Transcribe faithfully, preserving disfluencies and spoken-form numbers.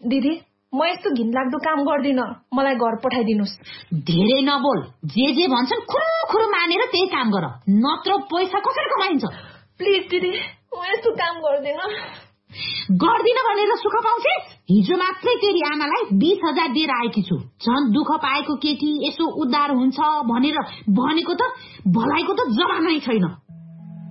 दिदी म यस्तो घिनलाग्दो काम गर्दिन, मलाई घर पठाइदिनुस्। धेरै नबोल, जे जे भन्छन् खुरु खुरु मानेर त्यही काम गर, नत्र पैसा कसरी कमाइन्छ। प्लिज दिदी म यस्तो काम गर्दिन। गर्दिन भनेर सुख पाउँछिस्? हिजो मात्रै तेरी आमालाई बीस हजार दिएर आएकी छु। झन् दुःख पाएको केटी यसो उद्धार हुन्छ भनेर भनेको त भलाइको त जमानै छैन।